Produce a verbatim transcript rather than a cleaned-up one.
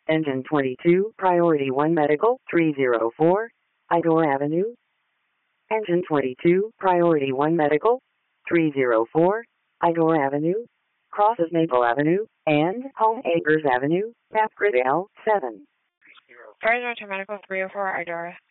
Engine twenty-two, Priority one Medical, three oh four, Idor Avenue. Engine twenty-two, Priority one Medical, three oh four, Idor Avenue, crosses Maple Avenue, and Home Acres Avenue, map grid L seven. Priority one Medical, three oh four, Idora.